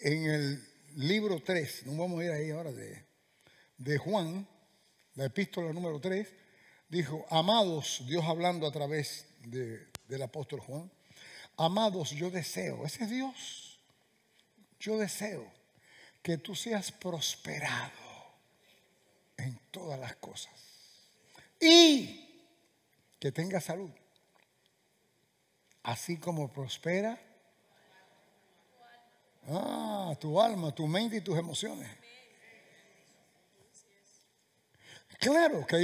en el libro 3, no vamos a ir ahí ahora, de Juan, la epístola número 3, dijo: amados, Dios hablando a través del apóstol Juan, amados, yo deseo, ese es Dios, yo deseo que tú seas prosperado en todas las cosas y que tengas salud, así como prospera tu alma, tu mente y tus emociones. Claro que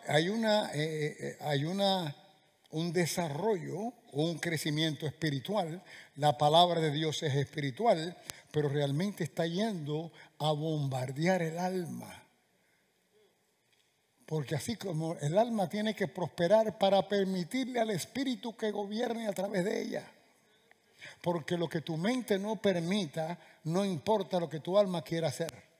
hay un desarrollo, un crecimiento espiritual. La palabra de Dios es espiritual, pero realmente está yendo a bombardear el alma. Porque así como el alma tiene que prosperar para permitirle al espíritu que gobierne a través de ella. Porque lo que tu mente no permita, no importa lo que tu alma quiera hacer.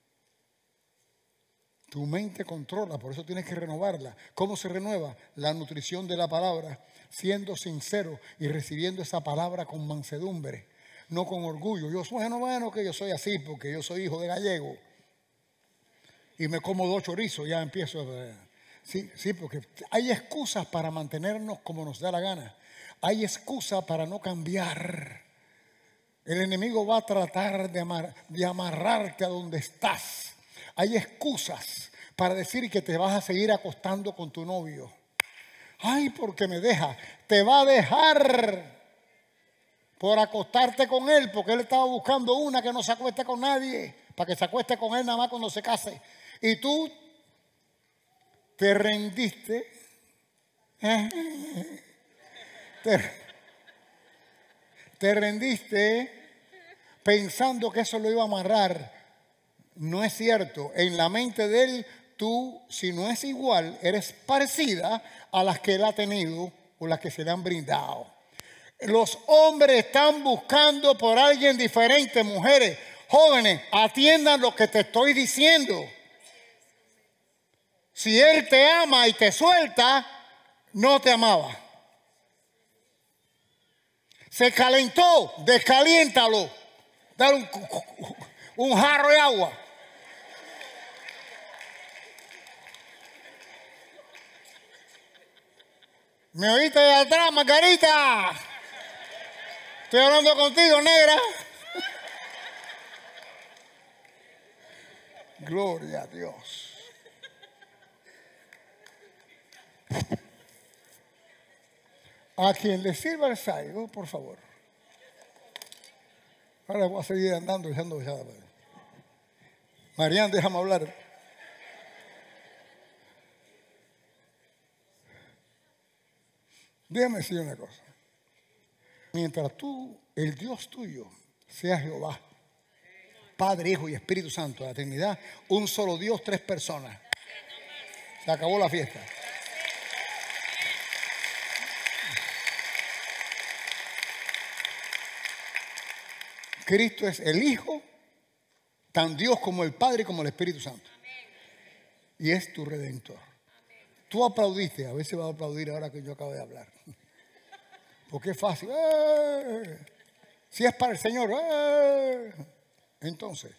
Tu mente controla, por eso tienes que renovarla. ¿Cómo se renueva? La nutrición de la palabra, siendo sincero y recibiendo esa palabra con mansedumbre, no con orgullo. Bueno, que yo soy así porque yo soy hijo de gallego y me como 2 chorizos, ya empiezo. Sí, porque hay excusas para mantenernos como nos da la gana. Hay excusas para no cambiar. El enemigo va a tratar de amarrarte a donde estás. Hay excusas para decir que te vas a seguir acostando con tu novio. Ay, porque me deja. Te va a dejar por acostarte con él, porque él estaba buscando una que no se acueste con nadie, para que se acueste con él nada más cuando se case. Y tú te rendiste. Te rendiste pensando que eso lo iba a amarrar. No es cierto. En la mente de él, tú, si no es igual, eres parecida a las que él ha tenido o las que se le han brindado. Los hombres están buscando por alguien diferente. Mujeres, jóvenes, atiendan lo que te estoy diciendo. Si él te ama y te suelta, no te amaba. Se calentó, descaliéntalo. Dale un jarro de agua. ¿Me oíste de atrás, Margarita? Estoy hablando contigo, negra. Gloria a Dios. A quien le sirva el saigo, por favor. Ahora voy a seguir andando dejando dejada. Marian, déjame hablar. Déjame decir una cosa. Mientras tú, el Dios tuyo, sea Jehová, Padre, Hijo y Espíritu Santo, la Trinidad, un solo Dios, 3 personas. Se acabó la fiesta. Cristo es el Hijo, tan Dios como el Padre y como el Espíritu Santo. Y es tu Redentor. Tú aplaudiste, a veces vas a aplaudir ahora que yo acabo de hablar. Porque es fácil. Si es para el Señor. Entonces,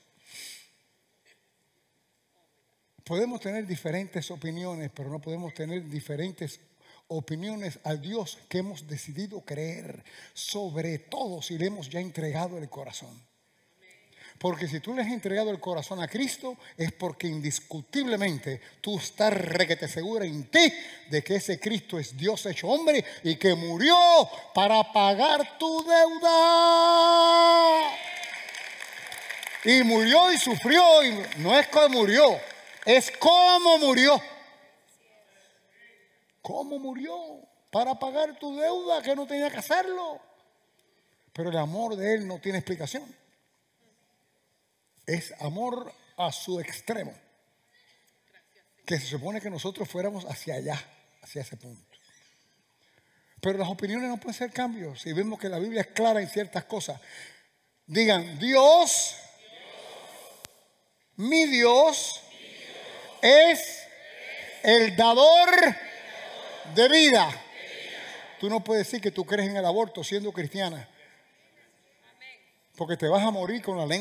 podemos tener diferentes opiniones, pero no podemos tener diferentes opiniones al Dios que hemos decidido creer, sobre todo si le hemos ya entregado el corazón. Porque si tú le has entregado el corazón a Cristo, es porque indiscutiblemente tú estás requete segura en ti de que ese Cristo es Dios hecho hombre y que murió para pagar tu deuda. Y murió y sufrió, y no es como murió, es cómo murió. ¿Cómo murió? Para pagar tu deuda, que no tenía que hacerlo. Pero el amor de él no tiene explicación. Es amor a su extremo, que se supone que nosotros fuéramos hacia allá, hacia ese punto. Pero las opiniones no pueden ser cambios. Si vemos que la Biblia es clara en ciertas cosas, digan: Dios, mi Dios es el dador de vida. Tú no puedes decir que tú crees en el aborto siendo cristiana. Porque te vas a morir con la lengua